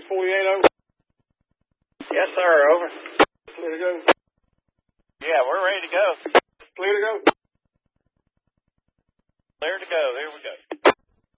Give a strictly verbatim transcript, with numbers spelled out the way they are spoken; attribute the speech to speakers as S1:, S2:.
S1: forty-eight over.
S2: Yes, sir. Over.
S1: Ready to go?
S2: Yeah, we're ready to go.